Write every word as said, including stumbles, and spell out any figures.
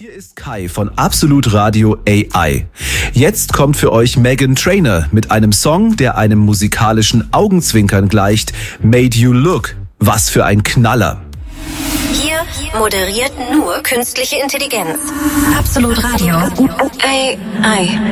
Hier ist Kai von Absolut Radio A I. Jetzt kommt für euch Meghan Trainor mit einem Song, der einem musikalischen Augenzwinkern gleicht. Made You Look. Was für ein Knaller. Hier moderiert nur künstliche Intelligenz. Absolut Radio A I.